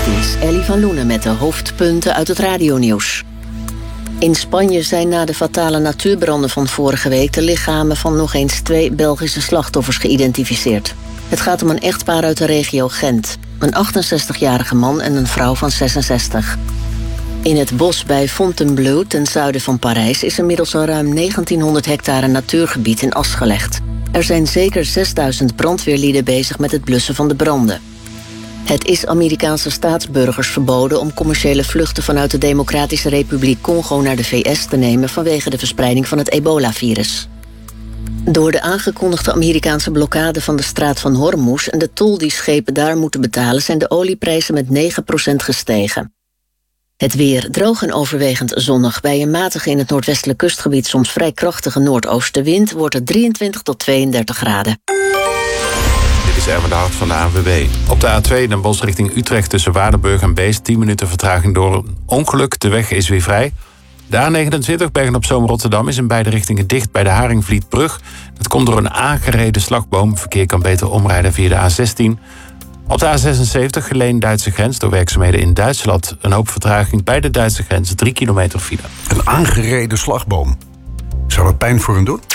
Dit is Ellie van Loenen met de hoofdpunten uit het radionieuws. In Spanje zijn na de fatale natuurbranden van vorige week de lichamen van nog eens 2 Belgische slachtoffers geïdentificeerd. Het gaat om een echtpaar uit de regio Gent. Een 68-jarige man en een vrouw van 66. In het bos bij Fontainebleau, ten zuiden van Parijs, is inmiddels al ruim 1900 hectare natuurgebied in as gelegd. Er zijn zeker 6000 brandweerlieden bezig met het blussen van de branden. Het is Amerikaanse staatsburgers verboden om commerciële vluchten vanuit de Democratische Republiek Congo naar de VS te nemen vanwege de verspreiding van het ebola-virus. Door de aangekondigde Amerikaanse blokkade van de straat van Hormuz en de tol die schepen daar moeten betalen zijn de olieprijzen met 9% gestegen. Het weer droog en overwegend zonnig. Bij een matige in het noordwestelijk kustgebied soms vrij krachtige noordoostenwind wordt het 23 tot 32 graden. Dit is Erwin de Hart van de ANWB. Op de A2 Den Bosch richting Utrecht tussen Waardenburg en Beest 10 minuten vertraging door een ongeluk. De weg is weer vrij. De A29 Bergen-op-Zoom Rotterdam is in beide richtingen dicht bij de Haringvlietbrug. Dat komt door een aangereden slagboom. Verkeer kan beter omrijden via de A16. Op de A76 Geleen-Duitse grens door werkzaamheden in Duitsland. Een hoop vertraging bij de Duitse grens, 3 kilometer file. Een aangereden slagboom. Zou dat pijn voor hem doen?